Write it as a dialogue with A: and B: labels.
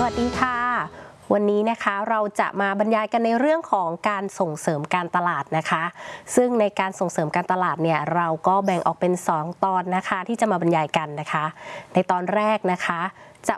A: วัสดีค่ะวันนี้นะคะเราจะมาบรรยายกันในเรื่องของการส่งเสริมการตลาดนะคะซึ่งในการส่งเสริมการตลาดเนี่ยเราก็แบ่งออกเป็น2 ตอนนะคะที่จะมาบรรยายกันนะคะในตอนแรกนะคะจะ